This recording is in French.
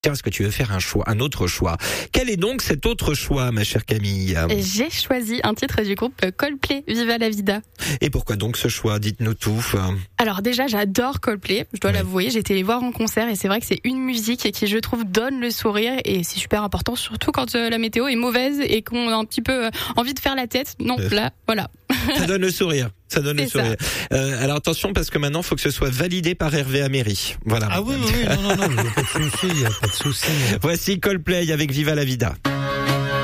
Tiens, est-ce que tu veux faire un autre choix? Quel est donc cet autre choix, ma chère Camille? J'ai choisi un titre du groupe Coldplay, Viva la Vida. Et pourquoi donc ce choix? Dites-nous tout. Alors déjà, j'adore Coldplay, je dois l'avouer. J'ai été les voir en concert et c'est vrai que c'est une musique qui, je trouve, donne le sourire et c'est super important, surtout quand la météo est mauvaise et qu'on a un petit peu envie de faire la tête. Non, là, voilà. Ça donne le sourire. Ça donne le sourire. Alors attention, parce que maintenant, il faut que ce soit validé par Hervé Améry. Voilà. Ah oui, non, il n'y a pas de souci, Voici Coldplay avec Viva la Vida.